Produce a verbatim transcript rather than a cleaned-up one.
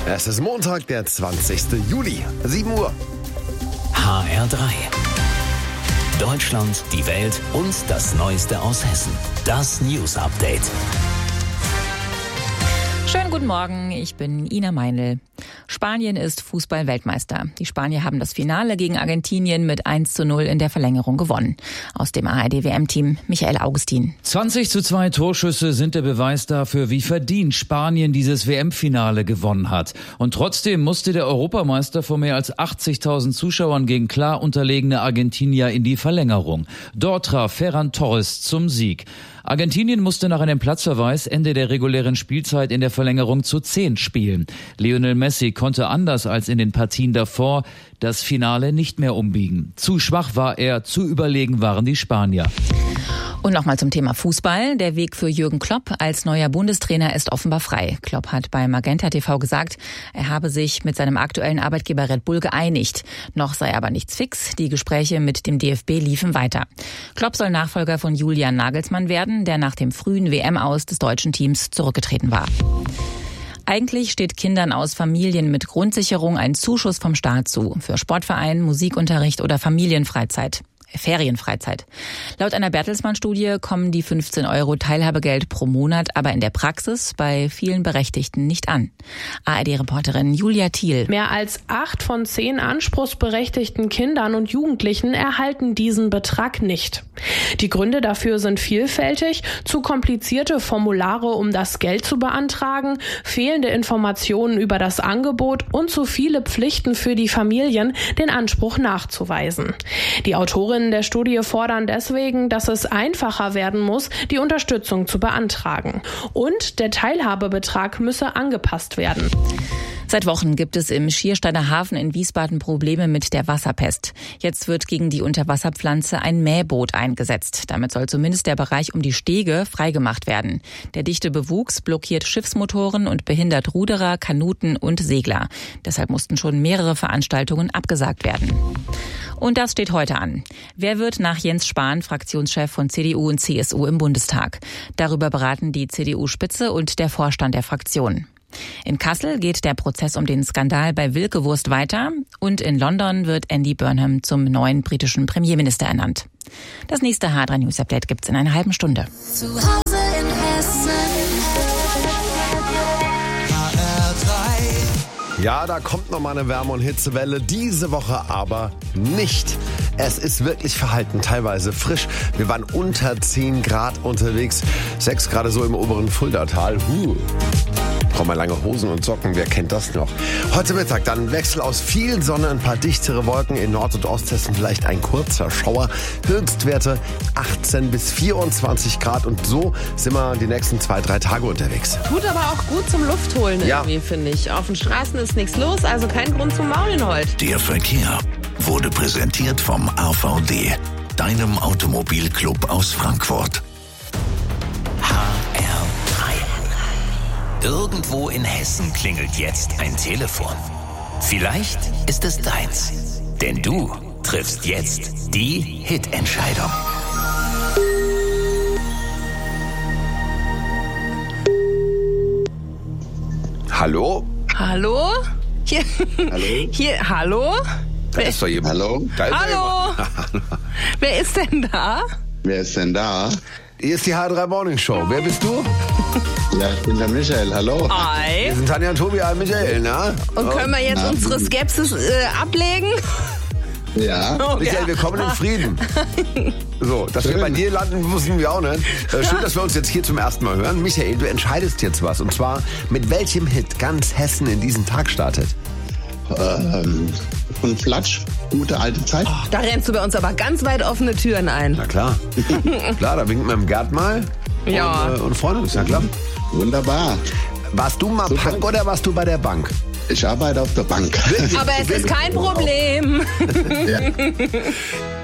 Es ist Montag, der zwanzigsten Juli, sieben Uhr. H R drei. Deutschland, die Welt und das Neueste aus Hessen. Das News Update. Schönen guten Morgen, ich bin Ina Meinl. Spanien ist Fußball-Weltmeister. Die Spanier haben das Finale gegen Argentinien mit eins zu null in der Verlängerung gewonnen. Aus dem A R D W M-Team Michael Augustin. zwanzig zu zwei Torschüsse sind der Beweis dafür, wie verdient Spanien dieses W M-Finale gewonnen hat. Und trotzdem musste der Europameister vor mehr als achtzigtausend Zuschauern gegen klar unterlegene Argentinier in die Verlängerung. Dort traf Ferran Torres zum Sieg. Argentinien musste nach einem Platzverweis Ende der regulären Spielzeit in der Verlängerung zu zehn spielen. Lionel Messi konnte anders als in den Partien davor das Finale nicht mehr umbiegen. Zu schwach war er, zu überlegen waren die Spanier. Und nochmal zum Thema Fußball. Der Weg für Jürgen Klopp als neuer Bundestrainer ist offenbar frei. Klopp hat bei Magenta T V gesagt, er habe sich mit seinem aktuellen Arbeitgeber Red Bull geeinigt. Noch sei aber nichts fix. Die Gespräche mit dem D F B liefen weiter. Klopp soll Nachfolger von Julian Nagelsmann werden, der nach dem frühen W M-Aus des deutschen Teams zurückgetreten war. Eigentlich steht Kindern aus Familien mit Grundsicherung ein Zuschuss vom Staat zu. Für Sportverein, Musikunterricht oder Familienfreizeit. Ferienfreizeit. Laut einer Bertelsmann-Studie kommen die fünfzehn Euro Teilhabegeld pro Monat aber in der Praxis bei vielen Berechtigten nicht an. A R D-Reporterin Julia Thiel. Mehr als acht von zehn anspruchsberechtigten Kindern und Jugendlichen erhalten diesen Betrag nicht. Die Gründe dafür sind vielfältig: zu komplizierte Formulare, um das Geld zu beantragen, fehlende Informationen über das Angebot und zu viele Pflichten für die Familien, den Anspruch nachzuweisen. Die Autorin der Studie fordern deswegen, dass es einfacher werden muss, die Unterstützung zu beantragen. Und der Teilhabebetrag müsse angepasst werden. Seit Wochen gibt es im Schiersteiner Hafen in Wiesbaden Probleme mit der Wasserpest. Jetzt wird gegen die Unterwasserpflanze ein Mähboot eingesetzt. Damit soll zumindest der Bereich um die Stege freigemacht werden. Der dichte Bewuchs blockiert Schiffsmotoren und behindert Ruderer, Kanuten und Segler. Deshalb mussten schon mehrere Veranstaltungen abgesagt werden. Und das steht heute an. Wer wird nach Jens Spahn Fraktionschef von C D U und C S U im Bundestag? Darüber beraten die C D U-Spitze und der Vorstand der Fraktion. In Kassel geht der Prozess um den Skandal bei Wilke Wurst weiter und in London wird Andy Burnham zum neuen britischen Premierminister ernannt. Das nächste H drei News Update gibt's in einer halben Stunde. Zu Hause in Hessen. H R drei. Ja, da kommt noch mal eine Wärme- und Hitzewelle, diese Woche aber nicht. Es ist wirklich verhalten, teilweise frisch. Wir waren unter zehn Grad unterwegs, sechs Grad so im oberen Fuldatal. Huh. Brauchen wir lange Hosen und Socken, wer kennt das noch? Heute Mittag dann ein Wechsel aus viel Sonne, ein paar dichtere Wolken in Nord- und Osthessen, vielleicht ein kurzer Schauer. Höchstwerte achtzehn bis vierundzwanzig Grad und so sind wir die nächsten zwei, drei Tage unterwegs. Tut aber auch gut zum Luftholen Ja. irgendwie, finde ich. Auf den Straßen ist nichts los, also kein Grund zum Maulen heute. Der Verkehr wurde präsentiert vom A V D, deinem Automobilclub aus Frankfurt. H R drei. Irgendwo in Hessen klingelt jetzt ein Telefon. Vielleicht ist es deins, denn du triffst jetzt die Hitentscheidung. Hallo? Hallo? Hier. Hallo? Hier, hallo? Da ist doch jemand. Hallo? Da ist Hallo? jemand. Wer ist denn da? Wer ist denn da? Hier ist die H drei Morning Show. Wer bist du? Ja, ich bin der Michael. Hallo. Hi. Wir sind Tanja und Tobi, ein Michael, ne? Und können wir jetzt Na, unsere Skepsis äh, ablegen? Ja. Oh, Michael, ja. wir kommen in Frieden. So, dass wir Schön. bei dir landen, wussten wir auch nicht. Äh, schön, dass wir uns jetzt hier zum ersten Mal hören. Michael, du entscheidest jetzt was. Und zwar, mit welchem Hit ganz Hessen in diesen Tag startet. Ähm, von Flatsch. Gute alte Zeit. Da rennst du bei uns aber ganz weit offene Türen ein. Na klar. Klar, da winken wir im Gerd mal. Ja. Und, äh, und freuen uns, ja klar. Wunderbar. Warst du mal Super. Punk oder warst du bei der Bank? Ich arbeite auf der Bank. Aber es ist kein Problem. Ja.